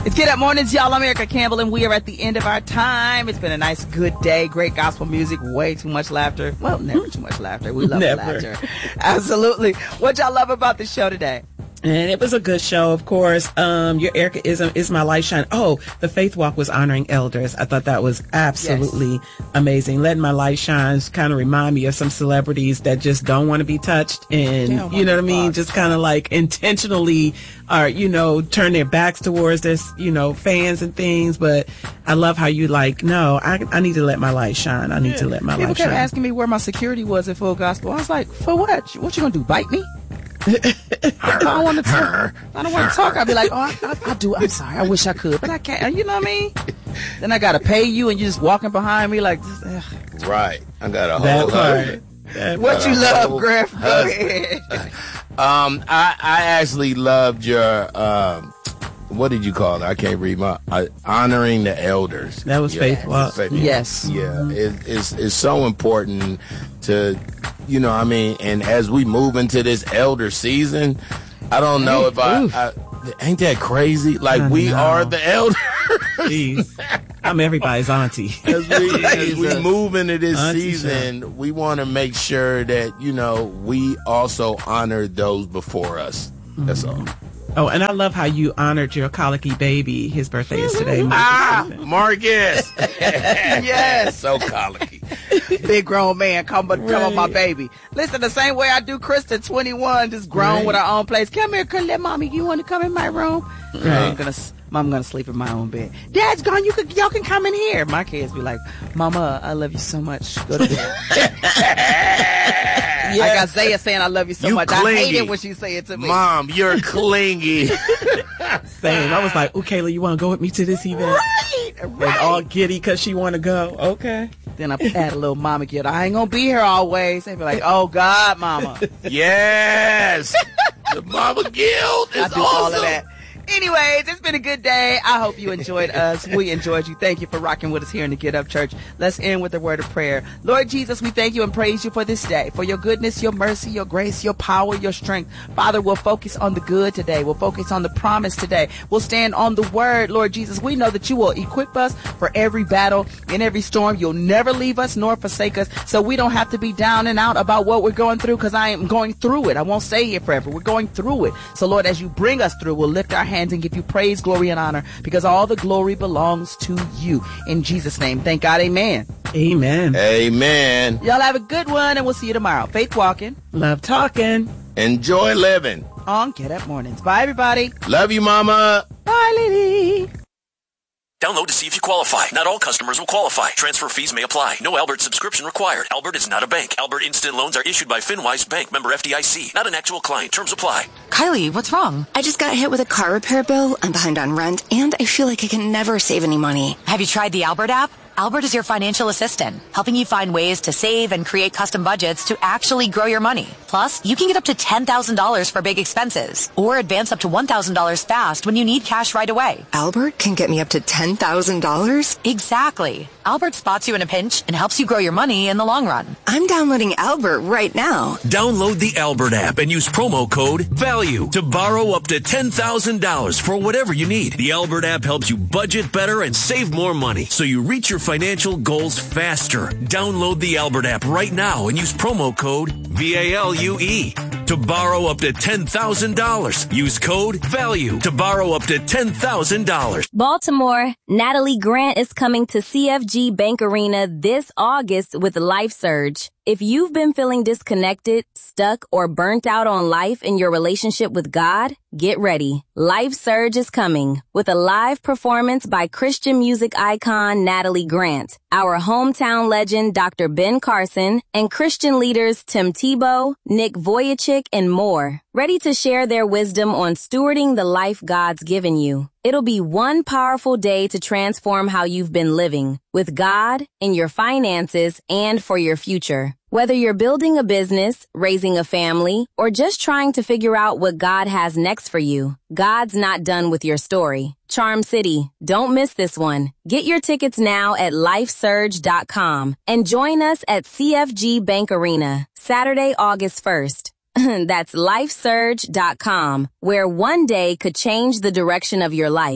It's Get Up Mornings, y'all. I'm Erica Campbell, and we are at the end of our time. It's been a nice, good day. Great gospel music. Way too much laughter. Well, never too much laughter. We love laughter. Absolutely. What y'all love about the show today? And it was a good show, of course. Your Ericaism is my light shine. Oh, the Faith Walk was honoring elders. I thought that was absolutely amazing. Letting my light shine kind of remind me of some celebrities that just don't want to be touched. And, you know what I mean? Just kind of like intentionally are, turn their backs towards their, fans and things. But I love how you no, I need to let my light shine. I need to let my light shine. People kept asking me where my security was at Full Gospel. I was like, for what? What you going to do, bite me? I don't want to talk. I'd be like, I do. I'm sorry. I wish I could, but I can't. You know what I mean? Then I got to pay you, and you're just walking behind me like this. Right. I got a whole lot. What you love, Griff? Go ahead. I actually loved your, what did you call it? I can't read my, honoring the elders. That was faithful. Yes. Yeah. It's so important to, and as we move into this elder season, I don't know if I ain't that crazy? Like, we are the elders. Jeez. I'm everybody's auntie. As we move into this season, we want to make sure that, we also honor those before us. That's all. Oh, and I love how you honored your colicky baby. His birthday is today. Marcus. Yes. So colicky. Big grown man, come on my baby. Listen, the same way I do Kristen, 21, just grown with her own place. Come here, let mommy, you want to come in my room? Right. I'm gonna sleep in my own bed. Dad's gone. Y'all can come in here. My kids be like, Mama, I love you so much. Go to bed. I got Zaya saying I love you so much. Clingy. I hate it when she say it to me. Mom, you're clingy. Same. I was like, "Ooh, Kayla, you want to go with me to this event?" Right. And all giddy because she want to go. Okay. Then I add a little mama guilt. I ain't gonna be here always. They be like, "Oh God, Mama." Yes. The mama guilt is I do awesome. all of that. Anyways, it's been a good day. I hope you enjoyed us. We enjoyed you. Thank you for rocking with us here in the Get Up Church. Let's end with a word of prayer. Lord Jesus, we thank you and praise you for this day, for your goodness, your mercy, your grace, your power, your strength. Father, we'll focus on the good today. We'll focus on the promise today. We'll stand on the word, Lord Jesus. We know that you will equip us for every battle and every storm. You'll never leave us nor forsake us, so we don't have to be down and out about what we're going through, because I am going through it. I won't stay here forever. We're going through it. So, Lord, as you bring us through, we'll lift our hands and give you praise, glory, and honor, because all the glory belongs to you. In Jesus' name, thank God. Amen. Amen. Amen. Y'all have a good one, and we'll see you tomorrow. Faith walking, love talking, enjoy living on Get Up Mornings. Bye, everybody. Love you, Mama. Bye, Lily. Download to see if you qualify. Not all customers will qualify. Transfer fees may apply. No Albert subscription required. Albert is not a bank. Albert Instant Loans are issued by FinWise Bank, member FDIC. Not an actual client. Terms apply. Kylie, what's wrong? I just got hit with a car repair bill. I'm behind on rent, and I feel like I can never save any money. Have you tried the Albert app? Albert is your financial assistant, helping you find ways to save and create custom budgets to actually grow your money. Plus, you can get up to $10,000 for big expenses, or advance up to $1,000 fast when you need cash right away. Albert can get me up to $10,000? Exactly. Albert spots you in a pinch and helps you grow your money in the long run. I'm downloading Albert right now. Download the Albert app and use promo code VALUE to borrow up to $10,000 for whatever you need. The Albert app helps you budget better and save more money, so you reach your financial goals faster. Download the Albert app right now and use promo code VALUE to borrow up to $10,000. Use code VALUE to borrow up to $10,000. Baltimore, Natalie Grant is coming to CFG Bank Arena this August with Life Surge. If you've been feeling disconnected, stuck, or burnt out on life in your relationship with God, get ready. Life Surge is coming with a live performance by Christian music icon Natalie Grant, our hometown legend Dr. Ben Carson, and Christian leaders Tim Tebow, Nick Vujicic, and more, ready to share their wisdom on stewarding the life God's given you. It'll be one powerful day to transform how you've been living with God, in your finances, and for your future. Whether you're building a business, raising a family, or just trying to figure out what God has next for you, God's not done with your story. Charm City, don't miss this one. Get your tickets now at lifesurge.com and join us at CFG Bank Arena, Saturday, August 1st. That's lifesurge.com, where one day could change the direction of your life.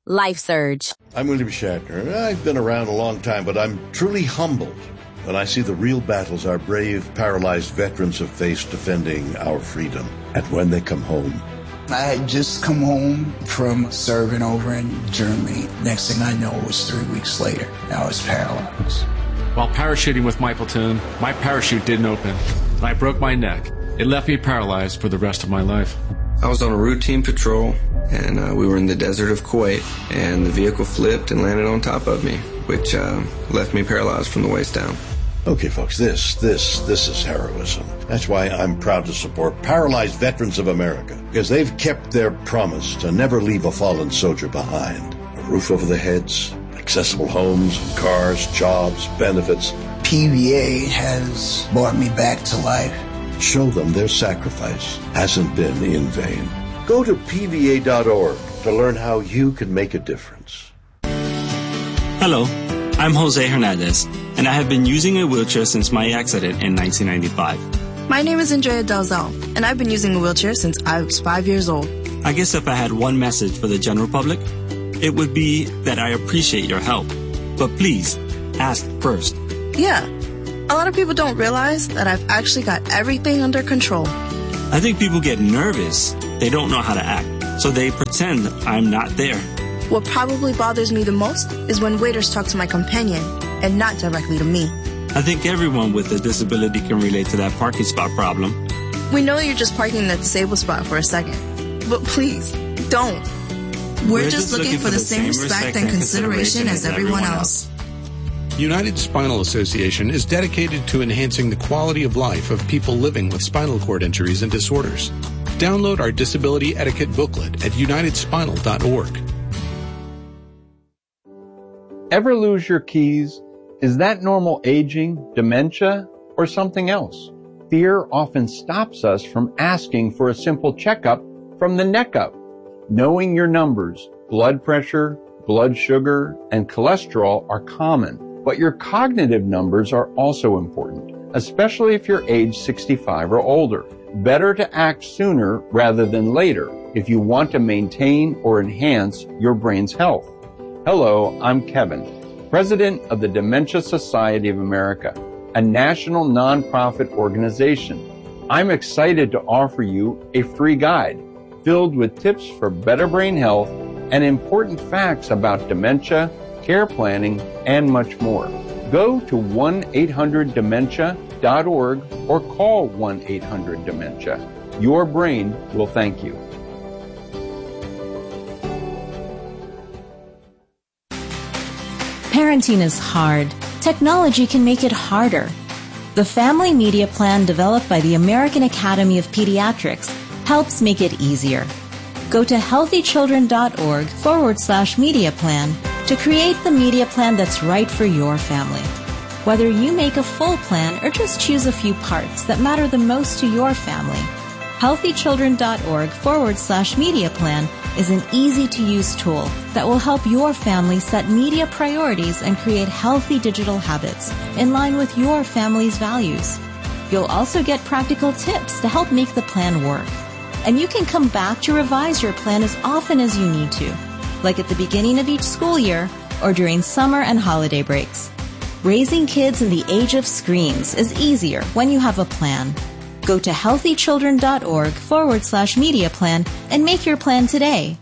LifeSurge. I'm William Shatner. I've been around a long time, but I'm truly humbled when I see the real battles our brave, paralyzed veterans have faced defending our freedom. And when they come home. I had just come home from serving over in Germany. Next thing I know, it was 3 weeks later. I was paralyzed. While parachuting with my platoon, my parachute didn't open, and I broke my neck. It left me paralyzed for the rest of my life. I was on a routine patrol, and we were in the desert of Kuwait, and the vehicle flipped and landed on top of me, which left me paralyzed from the waist down. Okay, folks, this is heroism. That's why I'm proud to support Paralyzed Veterans of America, because they've kept their promise to never leave a fallen soldier behind. A roof over their heads, accessible homes, cars, jobs, benefits. PVA has brought me back to life. Show them their sacrifice hasn't been in vain. Go to PVA.org to learn how you can make a difference. Hello, I'm Jose Hernandez, and I have been using a wheelchair since my accident in 1995. My name is Andrea Dalzell, and I've been using a wheelchair since I was 5 years old. I guess if I had one message for the general public, it would be that I appreciate your help. But please, ask first. Yeah, a lot of people don't realize that I've actually got everything under control. I think people get nervous. They don't know how to act, so they pretend I'm not there. What probably bothers me the most is when waiters talk to my companion and not directly to me. I think everyone with a disability can relate to that parking spot problem. We know you're just parking in that disabled spot for a second, but please, don't. We're just looking for the same respect and consideration as everyone else. United Spinal Association is dedicated to enhancing the quality of life of people living with spinal cord injuries and disorders. Download our disability etiquette booklet at unitedspinal.org. Ever lose your keys? Is that normal aging, dementia, or something else? Fear often stops us from asking for a simple checkup from the neck up. Knowing your numbers, blood pressure, blood sugar, and cholesterol are common, but your cognitive numbers are also important, especially if you're age 65 or older. Better to act sooner rather than later if you want to maintain or enhance your brain's health. Hello, I'm Kevin, President of the Dementia Society of America, a national nonprofit organization. I'm excited to offer you a free guide filled with tips for better brain health and important facts about dementia, care planning, and much more. Go to 1-800-DEMENTIA.org or call 1-800-DEMENTIA. Your brain will thank you. Parenting is hard. Technology can make it harder. The Family Media Plan developed by the American Academy of Pediatrics helps make it easier. Go to healthychildren.org/media plan to create the media plan that's right for your family. Whether you make a full plan or just choose a few parts that matter the most to your family, healthychildren.org/media plan is an easy-to-use tool that will help your family set media priorities and create healthy digital habits in line with your family's values. You'll also get practical tips to help make the plan work. And you can come back to revise your plan as often as you need to, like at the beginning of each school year or during summer and holiday breaks. Raising kids in the age of screens is easier when you have a plan. Go to healthychildren.org/media plan and make your plan today.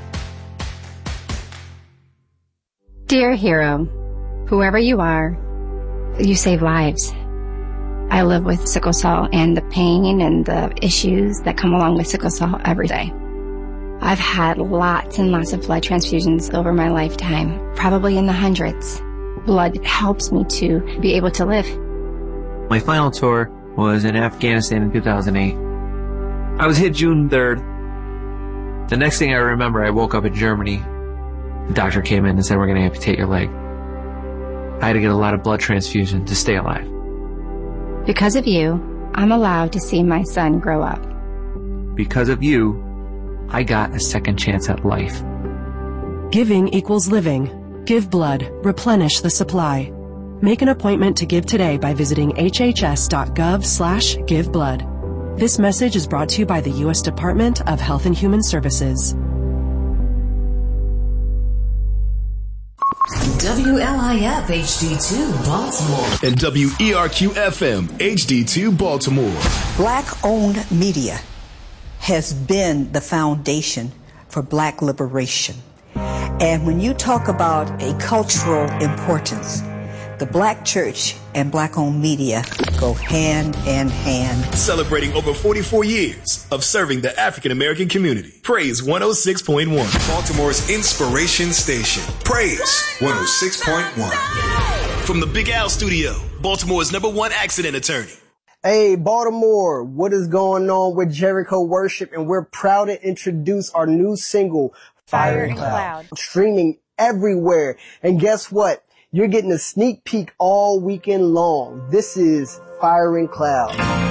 Dear hero, whoever you are, you save lives. I live with sickle cell and the pain and the issues that come along with sickle cell every day. I've had lots and lots of blood transfusions over my lifetime, probably in the hundreds. Blood helps me to be able to live. My final tour was in Afghanistan in 2008. I was hit June 3rd. The next thing I remember, I woke up in Germany. The doctor came in and said, "We're going to amputate your leg." I had to get a lot of blood transfusion to stay alive. Because of you, I'm allowed to see my son grow up. Because of you, I got a second chance at life. Giving equals living. Give blood. Replenish the supply. Make an appointment to give today by visiting hhs.gov/giveblood. This message is brought to you by the U.S. Department of Health and Human Services. WLIF HD2 Baltimore. And WERQ-FM HD2 Baltimore. Black-owned media has been the foundation for black liberation. And when you talk about a cultural importance, the black church and black-owned media go hand in hand. Celebrating over 44 years of serving the African American community. Praise 106.1. Baltimore's inspiration station. Praise 106.1. From the Big Al Studio, Baltimore's #1 accident attorney. Hey, Baltimore, what is going on with Jericho Worship? And we're proud to introduce our new single, Fire and Cloud. Streaming everywhere. And guess what? You're getting a sneak peek all weekend long. This is Fire and Cloud.